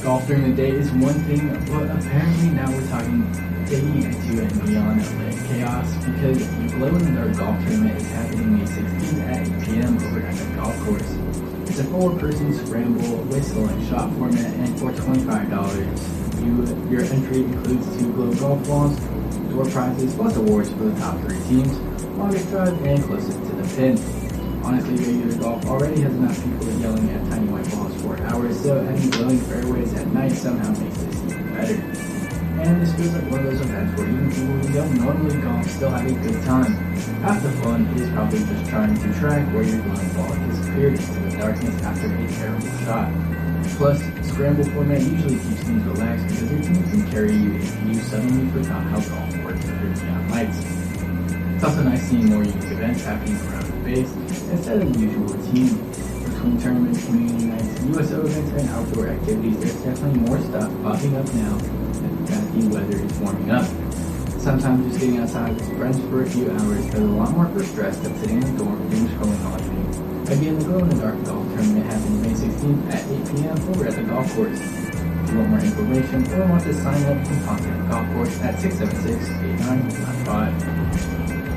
Golf during the day is one thing, but apparently now we're talking digging into a neon lit chaos because the Glow in the Dark Golf Tournament is happening May 16th at 8 p.m. over at the golf course. It's a 4-person scramble, whistle, and shot format, and for $25, your entry includes 2 Glow golf balls, door prizes, plus awards for the top 3 teams, longest drive, and closest to the pin. Honestly, regular golf already has enough people yelling at tiny white balls for hours, so adding glowing fairways at night somehow makes this even better. And this feels like one of those events where even people who don't normally golf still have a good time. Half the fun is probably just trying to track where your glowing ball disappeared into the darkness after a terrible shot. Plus, scramble format usually keeps things relaxed because your team can carry you if you suddenly forgot how golf works under neon lights. It's also nice seeing more unique events happening around the base instead of the usual routine. Between tournaments, community nights, USO events, and outdoor activities, there's definitely more stuff popping up now that the weather is warming up. Sometimes just getting outside with friends for a few hours does a lot more for stress than sitting in the dorm doom scrolling all evening. Again, the Glow in the Dark Golf Tournament happens May 16th at 8 p.m. over at the golf course. If you want more information or want to sign up, you can contact the golf course at 676-8995.